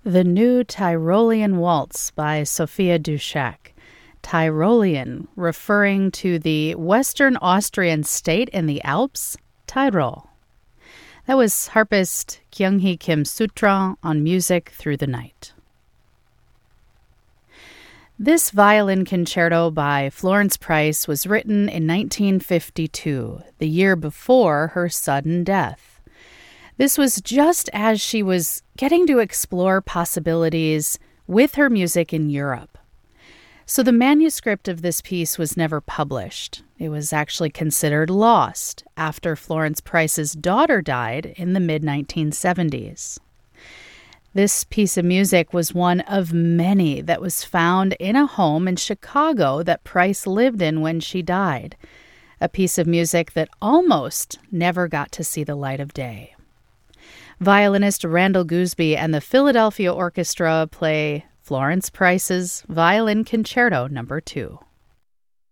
The New Tyrolean Waltz by Sophia Duschek. Tyrolean, referring to the Western Austrian state in the Alps, Tyrol. That was harpist Kyung-hee Kim Sutran on Music Through the Night. This violin concerto by Florence Price was written in 1952, the year before her sudden death. This was just as she was getting to explore possibilities with her music in Europe. So the manuscript of this piece was never published. It was actually considered lost after Florence Price's daughter died in the mid-1970s. This piece of music was one of many that was found in a home in Chicago that Price lived in when she died, a piece of music that almost never got to see the light of day. Violinist Randall Gooseby and the Philadelphia Orchestra play Florence Price's Violin Concerto No. 2.